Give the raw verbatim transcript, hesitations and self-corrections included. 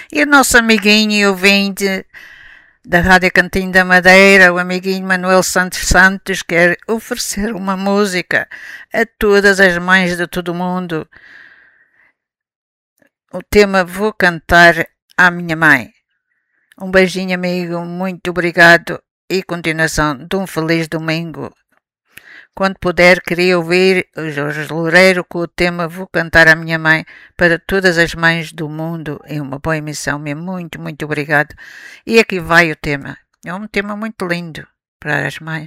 E o nosso amiguinho e ouvinte da Rádio Cantinho da Madeira, o amiguinho Manuel Santos Santos, quer oferecer uma música a todas as mães de todo o mundo. O tema Vou Cantar à Minha Mãe. Um beijinho, amigo, muito obrigado e continuação de um feliz domingo. Quando puder, queria ouvir o Jorge Loureiro com o tema Vou Cantar à Minha Mãe para todas as mães do mundo. É uma boa emissão, meu. Muito, muito obrigado. E aqui vai o tema. É um tema muito lindo para as mães.